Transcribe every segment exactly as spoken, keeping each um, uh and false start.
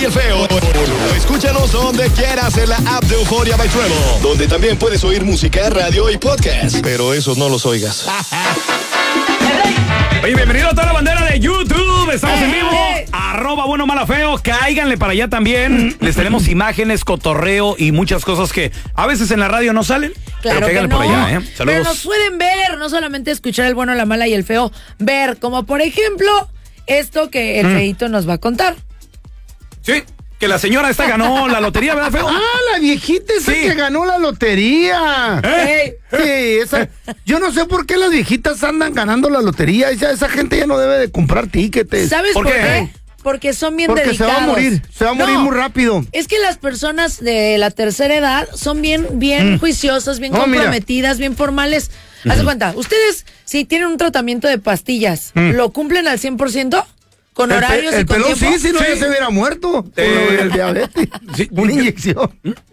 el Feo. Escúchanos donde quieras en la app de Euforia by Treble, donde también puedes oír música, radio y podcast. Pero esos no los oigas. Oye, bienvenido a toda la bandera de YouTube. Estamos en vivo. Arroba bueno, mala, feo. Cáiganle para allá también. Les tenemos imágenes, cotorreo y muchas cosas que a veces en la radio no salen. Claro pero cáiganle que no. por allá, ¿eh? Saludos. Pero nos pueden ver, no solamente escuchar el bueno, la mala y el feo. Ver, como por ejemplo, esto que el mm. feito nos va a contar. Sí. Que la señora esta ganó la lotería, ¿verdad, feo? Ah, la viejita esa sí. que ganó la lotería. ¿Eh? Sí, esa. Yo no sé por qué las viejitas andan ganando la lotería. Esa, esa gente ya no debe de comprar tickets. ¿Sabes por, por qué? qué? Porque son bien Porque dedicados. se va a morir, se va a morir no, muy rápido. Es que las personas de la tercera edad son bien, bien mm. juiciosas, bien no, comprometidas, mira. bien formales. Mm. Haz de cuenta, ustedes, si tienen un tratamiento de pastillas, mm. ¿lo cumplen al cien por ciento? ¿Con el horarios pe, el y con pelón tiempo? sí, si no sí. ya se hubiera muerto. Eh, con el diabetes. Sí. Una inyección.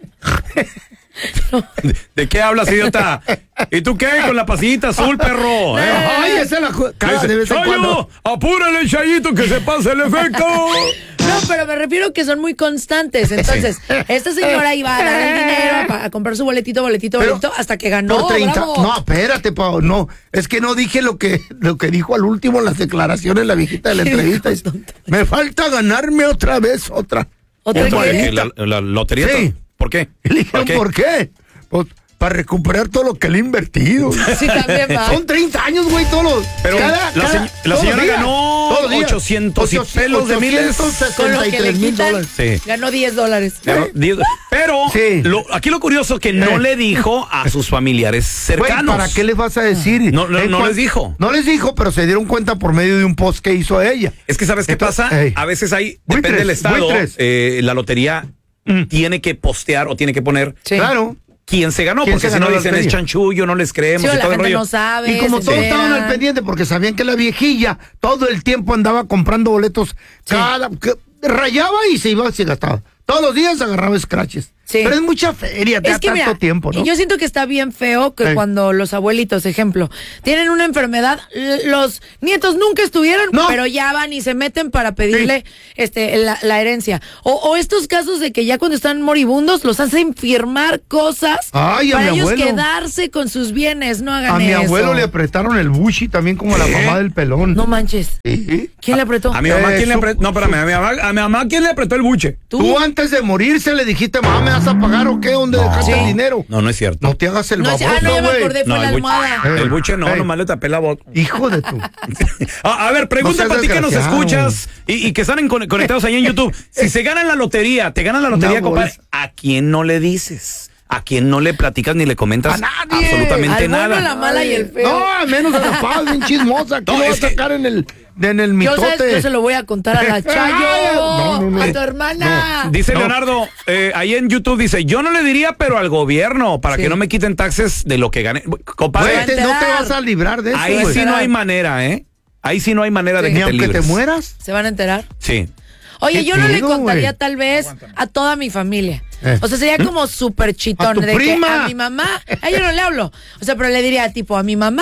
¿De, ¿De qué hablas, idiota? ¿Y tú qué? Con la pasillita azul, perro. ¿Eh? Ay, esa es la cara de vez en cuando. ¡Apúrale, Chayito, que se pase el efecto! No, pero me refiero que son muy constantes. Entonces, sí. esta señora iba a dar el dinero a, a comprar su boletito, boletito, pero boletito, hasta que ganó. Por treinta, bravo. no, espérate, Pau, no. Es que no dije lo que, lo que dijo al último en las declaraciones la viejita de la entrevista. Es, me falta ganarme otra vez, otra. ¿Otra qué? La, la lotería. Sí. ¿Por qué? Y le dijeron, ¿por qué? Pues, para recuperar todo lo que le he invertido. Sí, también va. Son treinta años, güey, todos los... Pero cada, la, cada, se, la señora días, ganó ochocientos y pelos de miles. Con lo que le quitan, sí. ganó diez dólares. Pero, pero sí. lo, aquí lo curioso que no eh. le dijo a sus familiares cercanos. Güey, ¿para qué les vas a decir? No, no, no les dijo. No les dijo, pero se dieron cuenta por medio de un post que hizo ella. Es que ¿sabes qué Entonces, pasa? Hey. A veces hay, buitres, depende del estado, eh, la lotería mm. tiene que postear o tiene que poner... Sí. Claro. ¿Quién se ganó? ¿Quién porque se si ganó no dicen es chanchullo, no les creemos sí, y todo el rollo. No sabe, y como todos estaban al pendiente porque sabían que la viejilla todo el tiempo andaba comprando boletos, sí. cada que, rayaba y se iba y se gastaba. Todos los días agarraba scratches. Sí. Pero es mucha feria, te da tanto mira, tiempo, ¿no? Yo siento que está bien feo que sí. cuando los abuelitos, ejemplo, tienen una enfermedad, los nietos nunca estuvieron, no. pero ya van y se meten para pedirle sí. este la, la herencia. O, o estos casos de que ya cuando están moribundos los hacen firmar cosas Ay, para ellos abuelo. quedarse con sus bienes, no hagan a eso. A mi abuelo le apretaron el bushi también como a la mamá del pelón. No manches. ¿Sí? ¿Quién le apretó? A mi mamá, eh, ¿quién su, le apretó? No, espérame, su, a mi mamá, a mi mamá, ¿quién le apretó el buche? ¿Tú? Tú antes de morirse le dijiste, mamá, ¿me vas a pagar o qué? ¿Dónde no, dejaste sí. el dinero? No, no es cierto. No te hagas el no, baboso, ah, no, ya me güey. acordé, fue no, la almohada. Buche, el buche no, hey. nomás le tapé la boca. Hijo de tu. a, a ver, pregunta no para ti que nos escuchas y, y que están en, conectados ahí en YouTube. Si se ganan la lotería, te ganan la lotería, no, compadre, ¿a quién no le dices? ¿A quién no le platicas ni le comentas? A nadie. Absolutamente Al nada. Bueno, la mala y el feo. No, a menos a la Paz, bien chismosa. ¿Qué no, lo va a sacar que... en el, en el mitote? Yo, ¿sabes? Yo se lo voy a contar a la Chayo, no, no, no, a tu hermana. No. Dice Leonardo, eh, ahí en YouTube dice, yo no le diría, pero al gobierno, para sí. que no me quiten taxes de lo que gane. Compadre, no te, no te vas a librar de eso. Ahí wey. sí no hay manera, ¿eh? Ahí sí no hay manera sí. de que Ni te aunque libres. te mueras. ¿Se van a enterar? Sí. Oye, yo no le contaría wey? tal vez a toda mi familia. Eh. O sea, sería como súper chitón. ¿A tu de prima? Que a mi mamá, a ella no le hablo. O sea, pero le diría tipo a mi mamá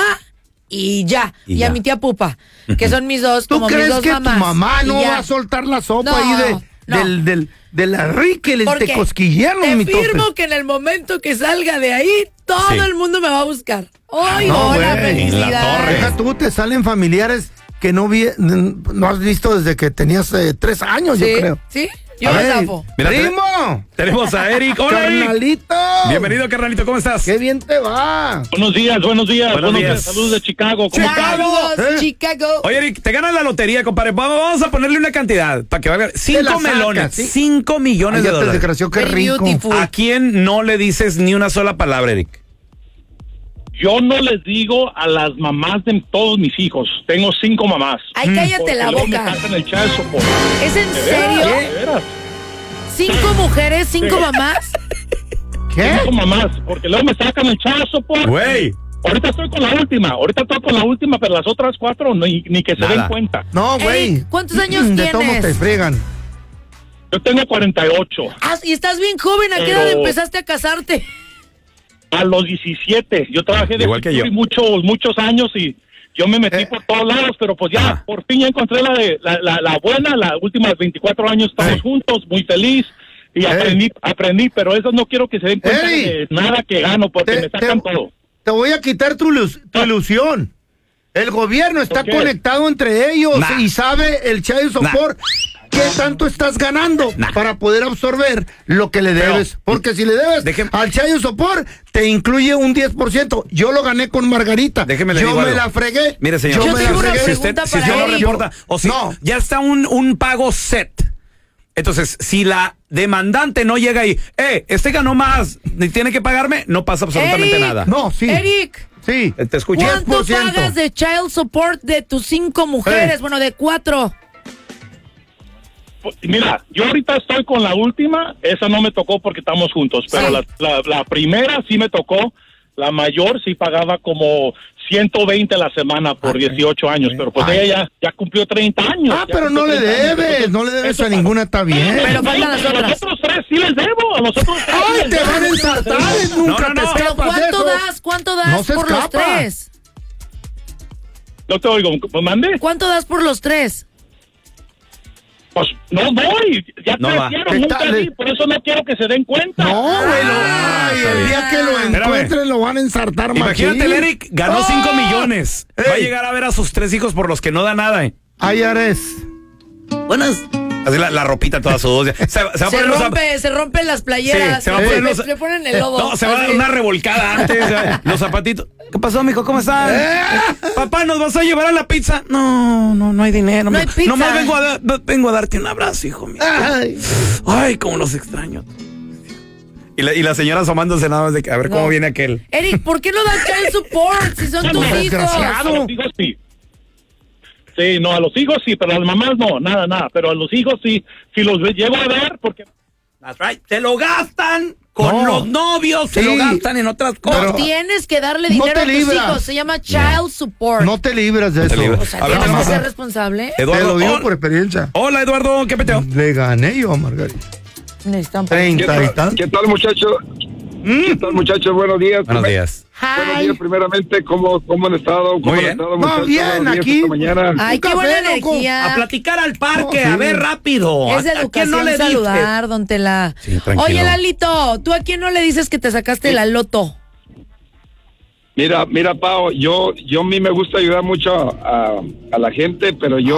y ya. Y, y ya. a mi tía Pupa, que son mis dos, ¿Tú como crees mis dos que mamás. Tu mamá no va a soltar la sopa no, ahí de, no. del, del, de la rica y te cosquillearon, te mi firmo tope. que en el momento que salga de ahí, todo sí. el mundo me va a buscar. ¡Ay, no, hola, wey, felicidad! Deja tú, te salen familiares que no, vi, no has visto desde que tenías eh, tres años, ¿Sí? yo creo. ¿Sí? Yo me zafo. ¡Primo! Tenemos a Eric. ¡Hola, ¡Carnalito! Eric! Bienvenido, carnalito. ¿Cómo estás? ¡Qué bien te va! Buenos días, buenos días. Buenos, buenos días. días. Saludos de Chicago. ¿Cómo ¡Chicago! ¿Eh? ¡Chicago! Oye, Eric, te ganas la lotería, compadre. Vamos a ponerle una cantidad para que valga. Cinco melones. Saca, ¿sí? Cinco millones Ay, de dólares. Desgració, qué rico. Beautiful. ¿A quién no le dices ni una sola palabra, Eric? Yo no les digo a las mamás de todos mis hijos. Tengo cinco mamás. Ay, cállate la boca. Me sacan el chazo, por... ¿Es en ¿De serio? veras? ¿De veras? ¿Cinco mujeres, cinco mamás? ¿Qué? Cinco mamás, porque luego me sacan el chazo, por... Güey. Ahorita estoy con la última, ahorita estoy con la última, pero las otras cuatro ni, ni que se Nada. den cuenta. No, güey. ¿Cuántos años de tienes? todos te fregan. Yo tengo cuarenta y ocho. Ah, y estás bien joven. ¿A qué Pero... edad empezaste a casarte? A los diecisiete. Yo trabajé de Igual que yo. muchos, muchos años y yo me metí eh. por todos lados, pero pues ya, ah. por fin ya encontré la, de, la, la, la buena, las últimas veinticuatro años estamos eh. juntos, muy feliz, y aprendí, aprendí, pero eso no quiero que se den cuenta Ey. de nada que gano, porque Te, me sacan te, todo. te voy a quitar tu, ilus- tu ilusión. El gobierno está ¿Por qué? conectado entre ellos Nah. y sabe el child support qué tanto estás ganando Nah. para poder absorber lo que le debes. Pero, Porque si le debes déjeme- al child support, te incluye un diez por ciento. Yo lo gané con Margarita. Déjeme le Yo digo me algo. la fregué. Mire, señor. Yo Yo me tengo la una fregué. Si usted, pregunta si usted para no Eric. reporta, o si No. ya está un, un pago set. Entonces, si la demandante no llega ahí, eh, este ganó más, ni tiene que pagarme, no pasa absolutamente Eric. nada. No, sí. Eric, Sí. Te escucho. ¿cuánto diez por ciento. pagas de child support de tus cinco mujeres? Eh. Bueno, de cuatro. Pues, mira, yo ahorita estoy con la última, esa no me tocó porque estamos juntos, pero Sí. la, la, la primera sí me tocó, la mayor sí pagaba como ciento veinte a la semana por dieciocho años, pero pues Ay. ella ya, ya cumplió treinta años. Ah, ya pero cumplió no le treinta años, debes, entonces, no le debes eso a ninguna, está bien. Pero faltan las a otras. los otros tres sí les debo, a los otros tres. sí ¡Ay, les te debo. van a ensartar! Nunca No, no, te no. Pero escapas de ¿cuánto eso. das? ¿Cuánto das No se por los escapa. tres? No te oigo, ¿me mande? ¿Cuánto das por los tres? Pues no doy, ya No te va. quiero, ¿Qué nunca tal? di, por eso no quiero que se den cuenta. No, güey, lo- Ah, ay, está el bien. día que lo Espérame. encuentren lo van a ensartar Imagínate, machín. el Eric ganó ¡Oh! cinco millones. Va a Ey. llegar a ver a sus tres hijos por los que no da nada, eh. Ay, Ares. Buenas. Así la, la ropita toda sudosa. Se, se va a Se poner los zap- rompe, se rompen las playeras. Sí, se va a le- poner le, los- le ponen el lodo. No, se va a dar Así. una revolcada antes. o sea, los zapatitos. ¿Qué pasó, mijo? ¿Cómo están? Papá, ¿nos vas a llevar a la pizza? No, no, no hay dinero. No hay mijo. pizza. Nomás vengo a, da- vengo a darte un abrazo, hijo mío. Ay. Ay, cómo los extraño. Y la, y la señora asomándose nada más de que a ver cómo No. viene aquel. Eric, ¿por qué no das child support si son No, tus hijos? desgraciado. A los hijos sí. Sí, no, a los hijos sí, pero a las mamás no, nada, nada. Pero a los hijos sí, si los ve- llevo a ver, porque... That's right. Se lo gastan con No. los novios, se Sí. lo gastan en otras cosas. Pero- Tienes que darle No dinero te a tus libras. hijos. Se llama child support. No te libras de te eso. libras. O sea, A ver, tienes que tenemos ser a- responsable. Te Eduardo, lo digo hola. por experiencia. Hola, Eduardo, ¿qué peteo? Le gané yo a Margarita. Necesitan Treinta y tantos. ¿Qué tal, muchachos? ¿Qué tal, muchachos? Buenos días. Buenos días. Buenos Hi. días, primeramente. ¿Cómo, cómo han estado? ¿Cómo Muy han bien. estado, No, muchachos? bien, Buenos días aquí. esta mañana. Ay, Un qué café, buena loco. energía. A platicar al parque, Oh, sí. a ver rápido. Es de ¿A quién educación no le dices? saludar, don Tela. Sí, tranquilo. Oye, Lalito, ¿tú a quién no le dices que te sacaste la loto? Mira, mira, Pao, yo, yo a mí me gusta ayudar mucho a, a la gente, pero yo